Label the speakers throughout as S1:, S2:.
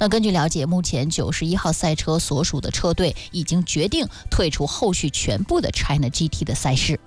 S1: 那根据了解，目前91号赛车所属的车队已经决定退出后续全部的 China GT 的赛事。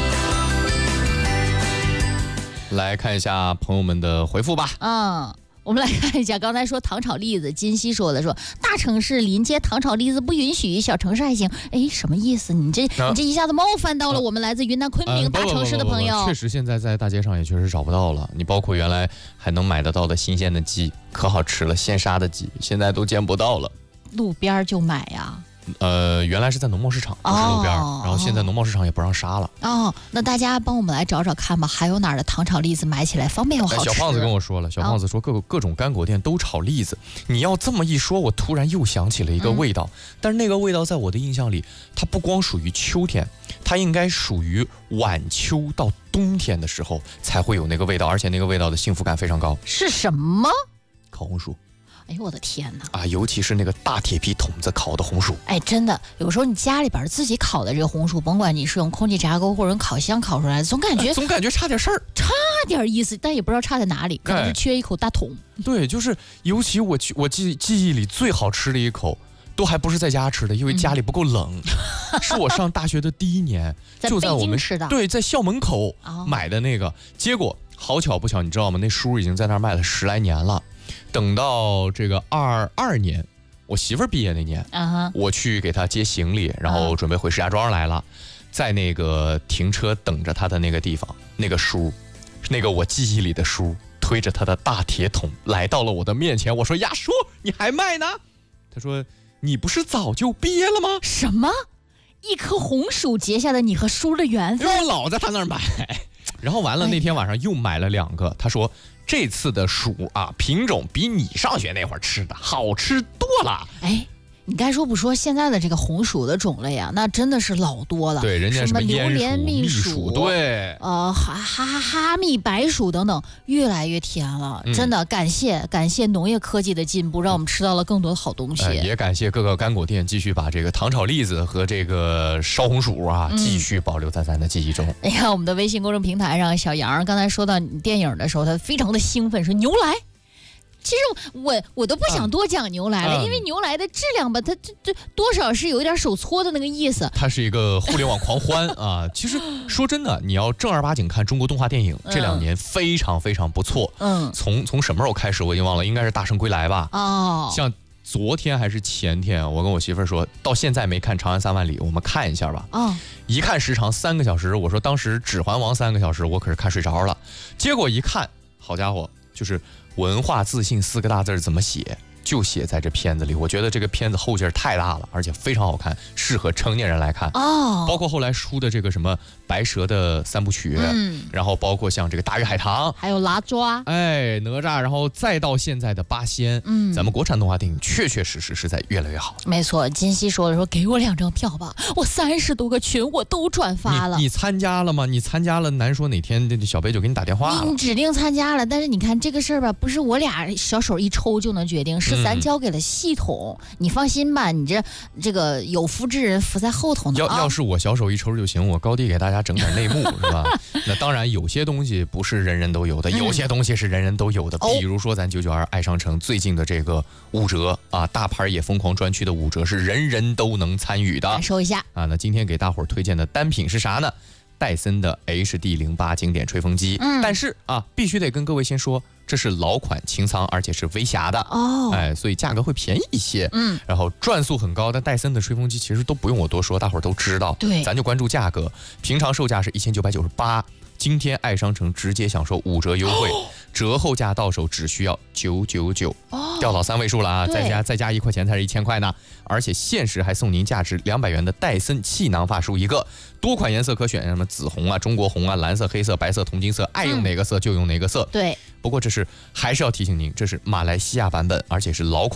S2: 来看一下朋友们的回复吧。
S1: 我们来看一下，刚才说糖炒栗子，金熙说大城市临街糖炒栗子不允许，小城市还行。哎，什么意思？你这一下子冒犯到了我们来自云南昆明大城市的朋友。
S2: 确实，现在在大街上也确实找不到了。你包括原来还能买得到的新鲜的鸡，可好吃了，现杀的鸡，现在都见不到了。
S1: 路边就买呀。
S2: 原来是在农贸市场，不是路边，然后现在农贸市场也不让杀了。
S1: 那大家帮我们来找找看吧，还有哪儿的糖炒栗子买起来方便又好吃？
S2: 小胖子跟我说了，小胖子说各种干果店都炒栗子。你要这么一说，我突然又想起了一个味道，但是那个味道在我的印象里，它不光属于秋天，它应该属于晚秋到冬天的时候才会有那个味道，而且那个味道的幸福感非常高。
S1: 是什么？
S2: 烤红薯。
S1: 哎呦我的天哪！
S2: 尤其是那个大铁皮筒子烤的红薯。
S1: 真的，有时候你家里边自己烤的这个红薯，甭管你是用空气炸锅或者用烤箱烤出来的，总感觉
S2: 差点事儿，
S1: 差点意思，但也不知道差在哪里，可能是缺一口大桶。
S2: 对，就是尤其我记忆里最好吃的一口，都还不是在家吃的，因为家里不够冷，是我上大学的第1年，就在我们
S1: 吃的，
S2: 对，在校门口买的那个。结果好巧不巧，你知道吗？那叔已经在那儿卖了10来年了。等到这个22年，我媳妇儿毕业那年，我去给她接行李，然后准备回石家庄来了，在那个停车等着她的那个地方，那个叔，那个我记忆里的叔，推着他的大铁桶来到了我的面前。我说：“呀，叔，你还卖呢？”他说：“你不是早就毕业了吗？”
S1: 什么？一棵红薯结下的你和叔的缘分？
S2: 因为我老在他那儿买，然后完了那天晚上又买了2个。他说：“这次的薯品种比你上学那会儿吃的好吃多了。”
S1: 你该说不说，现在的这个红薯的种类那真的是老多了。
S2: 对，人家什么
S1: 榴莲
S2: 蜜
S1: 薯，
S2: 对，
S1: 哈密白薯等等，越来越甜了。真的感谢农业科技的进步，让我们吃到了更多的好东西。
S2: 也感谢各个干果店继续把这个糖炒栗子和这个烧红薯继续保留在咱的记忆中。
S1: 你看我们的微信公众平台上，小杨刚才说到电影的时候，他非常的兴奋，说牛来。其实我都不想多讲牛来了，因为牛来的质量吧，它这多少是有一点手搓的那个意思。
S2: 它是一个互联网狂欢其实说真的，你要正儿八经看中国动画电影，这2年非常非常不错。从什么时候开始我已经忘了，应该是《大圣归来》吧。像昨天还是前天，我跟我媳妇儿说，到现在没看《长安3万里》，我们看一下吧。一看时长3个小时，我说当时《指环王》3个小时，我可是看睡着了。结果一看，好家伙，就是文化自信4个大字怎么写，就写在这片子里。我觉得这个片子后劲儿太大了，而且非常好看，适合成年人来看。包括后来出的这个什么白蛇的3部曲，然后包括像这个大鱼海棠，
S1: 还有哪吒，
S2: 哪吒，然后再到现在的八仙，咱们国产动画电影确确实实是在越来越好。
S1: 没错，金熙说给我2张票吧，我30多个群我都转发了。
S2: 你参加了吗？你参加了，难说哪天这小贝就给你打电话了。
S1: 你指定参加了，但是你看这个事儿吧，不是我俩小手一抽就能决定，是咱交给了系统。你放心吧，你这个有福之人福在后头呢。
S2: 要是我小手一抽就行，我高低给大家整点内幕是吧？那当然，有些东西不是人人都有的，有些东西是人人都有的。比如说咱992爱商城最近的这个5折大牌也疯狂专区的5折是人人都能参与的。
S1: 感受一下
S2: 那今天给大伙儿推荐的单品是啥呢？戴森的 HD08 经典吹风机。但是必须得跟各位先说，这是老款清仓，而且是微瑕的所以价格会便宜一些。然后转速很高，但戴森的吹风机其实都不用我多说，大伙儿都知道。
S1: 对，
S2: 咱就关注价格，平常售价是1998，今天爱商城直接享受5折优惠，折后价到手只需要999，掉到3位数了再加1块钱才是1000块呢。而且限时还送您价值200元的戴森气囊发梳1个，多款颜色可选，什么紫红中国红蓝色、黑色、白色、铜金色，爱用哪个色就用哪个色。
S1: 对，
S2: 不过还是要提醒您，这是马来西亚版本，而且是老款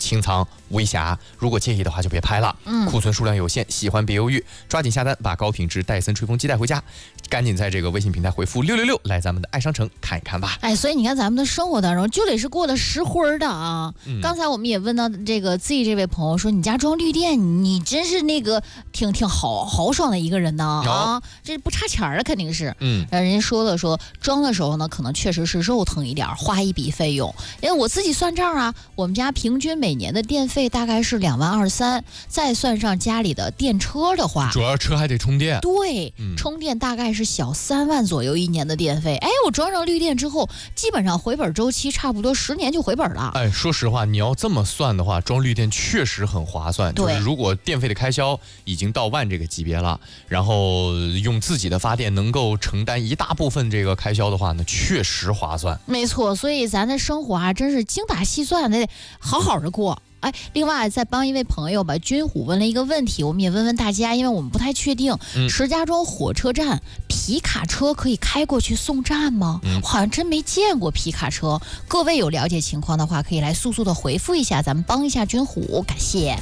S2: 清仓微瑕，如果介意的话就别拍了。库存数量有限，喜欢别犹豫，抓紧下单，把高品质戴森吹风机带回家。赶紧在这个微信平台回复666来咱们的爱商城看一看吧。
S1: 所以你看咱们的生活当中就得是过得实惠的啊。刚才我们也问到这个 Z 这位朋友说，你家装绿电，你真是那个挺豪爽的一个人呢啊，这不差钱了肯定是。人家说装的时候呢，可能确实是肉疼一点，花一笔费用。因为我自己算账啊，我们家平均每年的电费大概是2.23万，再算上家里的电车的话，
S2: 主要车还得充电。
S1: 对，充电大概是小3万左右一年的电费。我装上绿电之后，基本上回本周期差不多10年就回本了。
S2: 说实话，你要这么算的话，装绿电确实很划算。就是如果电费的开销已经到万这个级别了，然后用自己的发电能够承担一大部分这个开销的话呢，确实划算。
S1: 没错，所以咱的生活啊，真是精打细算的，好好的过。另外再帮一位朋友吧，军虎问了一个问题，我们也问问大家，因为我们不太确定，石家庄火车站皮卡车可以开过去送站吗？好像真没见过皮卡车。各位有了解情况的话，可以来速速的回复一下，咱们帮一下军虎，感谢。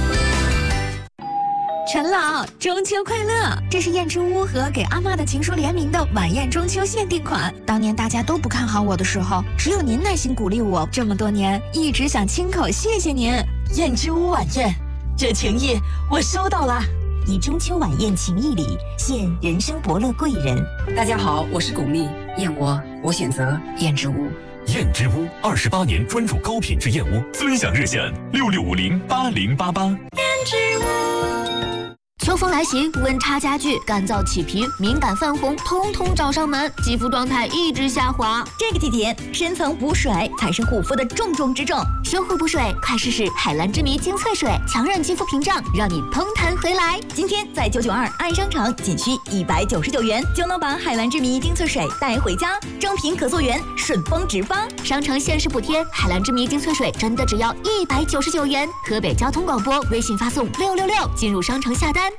S3: 陈老，中秋快乐！这是燕之屋和给阿嬷的情书联名的晚宴中秋限定款。当年大家都不看好我的时候，只有您耐心鼓励我，这么多年一直想亲口谢谢您。
S4: 燕之屋晚宴，这情谊我收到了。
S5: 以中秋晚宴情谊礼，献人生伯乐贵人。
S6: 大家好，我是巩俐，燕窝我选择燕之屋。
S7: 燕之屋28年专注高品质燕窝，尊享热线66508088。
S3: 燕之屋。
S8: 秋风来袭，温差加剧，干燥起皮，敏感泛红，通通找上门，肌肤状态一直下滑。
S3: 这个季节，深层补水才是护肤的重中之重。
S8: 修护补水，快试试海蓝之谜精粹水，强韧肌肤屏障，让你嘭弹回来。
S3: 今天在992爱商城，仅需199元就能把海蓝之谜精粹水带回家，正品可溯源，顺丰直发。
S8: 商城限时补贴，海蓝之谜精粹水真的只要199元。河北交通广播微信发送666进入商城下单。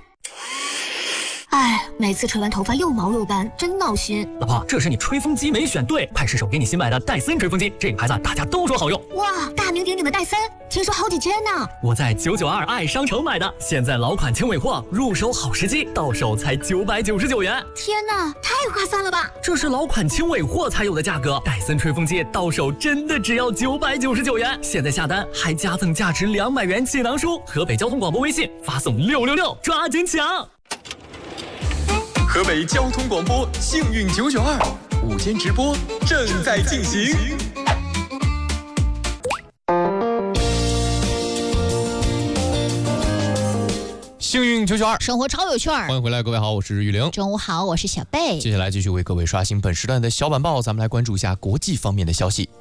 S8: 每次吹完头发又毛又干，真闹心。
S9: 老婆，这是你吹风机没选对，快试手给你新买的戴森吹风机，这个牌子大家都说好用。
S8: 哇，大名鼎鼎的戴森，听说好几千呢。
S9: 我在992爱商城买的，现在老款轻尾货，入手好时机，到手才999元。
S8: 天哪，太划算了吧！
S9: 这是老款轻尾货才有的价格，戴森吹风机到手真的只要999元。现在下单还加赠价值200元气囊书。河北交通广播微信发送666，抓紧抢！
S7: 河北交通广播幸运992午间直播正在进行。
S2: 幸运992，
S1: 生活超有趣儿。
S2: 欢迎回来，各位好，我是玉玲。
S1: 中午好，我是小贝。
S2: 接下来继续为各位刷新本时段的小板报，咱们来关注一下国际方面的消息。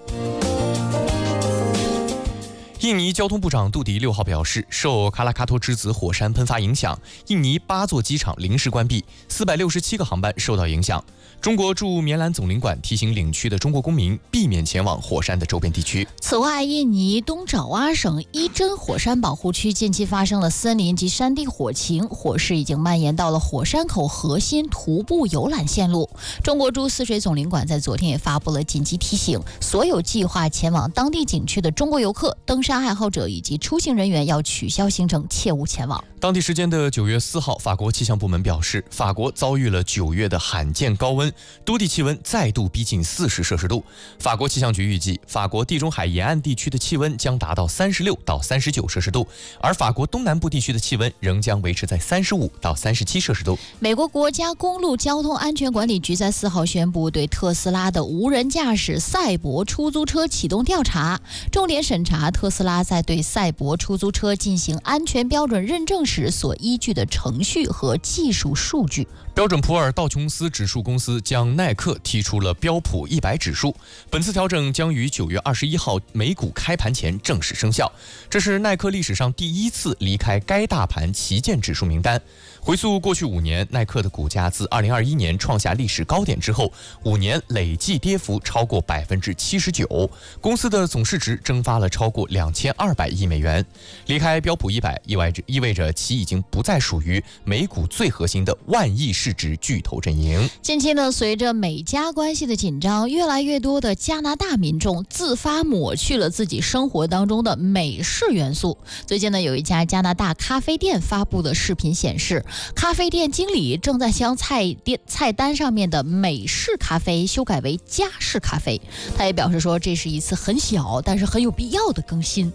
S2: 印尼交通部长杜迪6号表示，受卡拉卡托之子火山喷发影响，印尼8座机场临时关闭，467个航班受到影响。中国驻棉兰总领馆提醒领区的中国公民避免前往火山的周边地区。
S1: 此外，印尼东爪哇省伊真火山保护区近期发生了森林及山地火情，火势已经蔓延到了火山口核心徒步游览线路。中国驻泗水总领馆在昨天也发布了紧急提醒，所有计划前往当地景区的中国游客、登山爱好者以及出行人员要取消行程，切勿前往。
S2: 当地时间的9月4号，法国气象部门表示，法国遭遇了9月的罕见高温，多地气温再度逼近40摄氏度。法国气象局预计，法国地中海沿岸地区的气温将达到36到39摄氏度，而法国东南部地区的气温仍将维持在35到37摄氏度。
S1: 美国国家公路交通安全管理局在4号宣布，对特斯拉的无人驾驶赛博出租车启动调查，重点审查特斯拉在对赛博出租车进行安全标准认证时所依据的程序和技术数据。
S2: 标准普尔道琼斯指数公司将耐克踢出了标普100指数，本次调整将于9月21号美股开盘前正式生效。这是耐克历史上第一次离开该大盘旗舰指数名单。回溯过去5年，耐克的股价自2021年创下历史高点之后，5年累计跌幅超过79%，公司的总市值蒸发了超过2000 2200亿美元。离开标普100意味着其已经不再属于美股最核心的万亿市值巨头阵营。
S1: 近期呢，随着美加关系的紧张，越来越多的加拿大民众自发抹去了自己生活当中的美式元素。最近呢，有一家加拿大咖啡店发布的视频显示，咖啡店经理正在将菜单上面的美式咖啡修改为加式咖啡。他也表示说，这是一次很小但是很有必要的更新。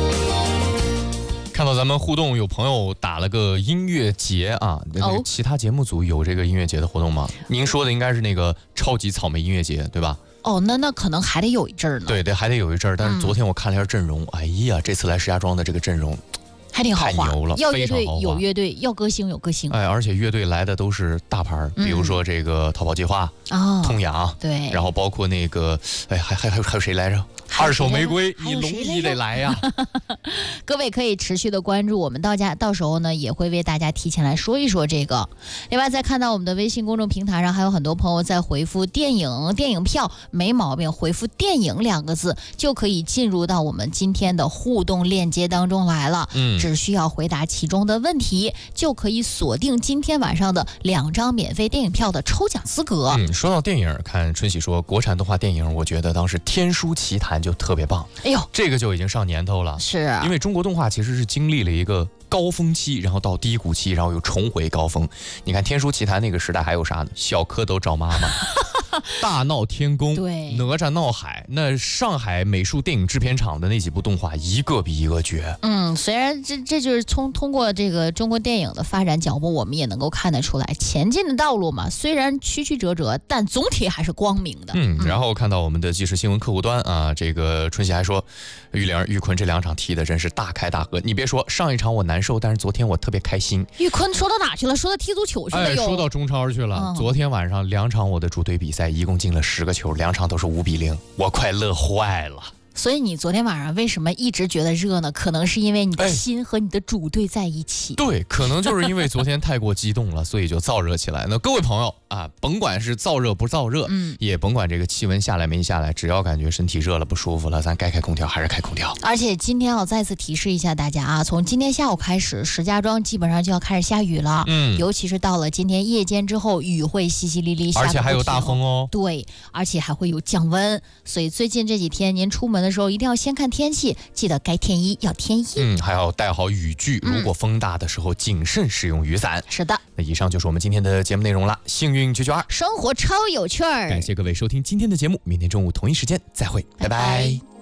S2: 看到咱们互动有朋友打了个音乐节啊，其他节目组有这个音乐节的活动吗？您说的应该是那个超级草莓音乐节，对吧？
S1: 哦，那可能还得有一阵儿呢。
S2: 对，还得有一阵儿。但是昨天我看了一下阵容，哎呀，这次来石家庄的这个阵容
S1: 还挺豪华，
S2: 太牛了，
S1: 要乐队有乐队，要歌星有歌星。
S2: 哎，而且乐队来的都是大牌，比如说这个逃跑计划、痛痒，
S1: 对，
S2: 然后包括那个，还有谁来着？二手玫瑰，你龙一得来呀！
S1: 各位可以持续的关注我们，到时候呢也会为大家提前来说一说这个。另外，再看到我们的微信公众平台上，还有很多朋友在回复电影票，没毛病，回复电影2个字就可以进入到我们今天的互动链接当中来了。只需要回答其中的问题，就可以锁定今天晚上的2张免费电影票的抽奖资格。
S2: 说到电影，看春喜说国产动画电影，我觉得当时《天书奇谭》就特别棒。
S1: 哎呦，
S2: 这个就已经上年头了。
S1: 是啊，
S2: 因为中国动画其实是经历了一个高峰期，然后到低谷期，然后又重回高峰。你看《天书奇谭》那个时代还有啥呢？小蝌蚪找妈妈。大闹天宫，
S1: 对，
S2: 哪吒闹海，那上海美术电影制片厂的那几部动画，一个比一个绝。
S1: 虽然这就是通过这个中国电影的发展脚步，我们也能够看得出来，前进的道路嘛，虽然曲曲折折，但总体还是光明的。
S2: 然后看到我们的即时新闻客户端啊，这个春喜还说，玉玲、玉坤这2场踢的真是大开大合。你别说上一场我难受，但是昨天我特别开心。
S1: 玉坤说到哪去了？说到踢足球去了
S2: 说到中超去了。昨天晚上2场我的主队比赛，一共进了10个球，2场都是5-0，我快乐坏了。
S1: 所以你昨天晚上为什么一直觉得热呢？可能是因为你的心和你的主队在一起。
S2: 对，可能就是因为昨天太过激动了，所以就燥热起来。那各位朋友啊，甭管是燥热不燥热，也甭管这个气温下来没下来，只要感觉身体热了不舒服了，咱该开空调还是开空调。
S1: 而且今天要再次提示一下大家啊，从今天下午开始，石家庄基本上就要开始下雨了。尤其是到了今天夜间之后，雨会淅淅沥沥下，
S2: 而且还有大风哦。
S1: 对，而且还会有降温，所以最近这几天您出门的时候一定要先看天气，记得该添衣要添衣。
S2: 还要带好雨具，如果风大的时候谨慎使用雨伞。
S1: 是的。
S2: 那以上就是我们今天的节目内容了。幸运992，
S1: 生活超有趣儿。
S2: 感谢各位收听今天的节目，明天中午同一时间再会，拜拜。